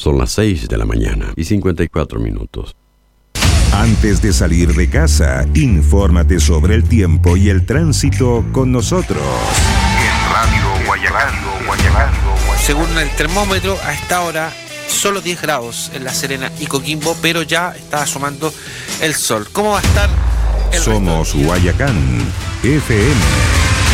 Son las 6 de la mañana y 54 minutos. Antes de salir de casa, infórmate sobre el tiempo y el tránsito con nosotros. En Radio Guayacán. Según el termómetro, a esta hora solo 10 grados en La Serena y Coquimbo, pero ya está asomando el sol. ¿Cómo va a estar el Somos Guayacán FM.